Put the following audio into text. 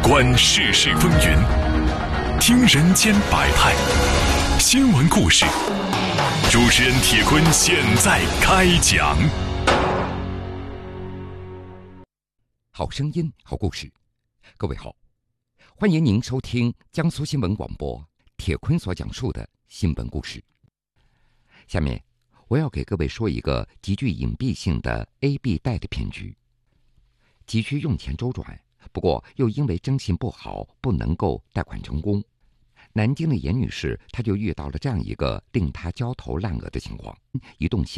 观世事风云，听人间百态，新闻故事。主持人铁坤现在开讲。 好声音，好故事。各位好，欢迎您收听江苏新闻广播铁坤所讲述的新闻故事。下面我要给各位说一个极具隐蔽性的 AB 贷的骗局。急需用钱周转，不过又因为征信不好，不能够贷款成功。南京的严女士，她就遇到了这样一个令她焦头烂额的情况：一栋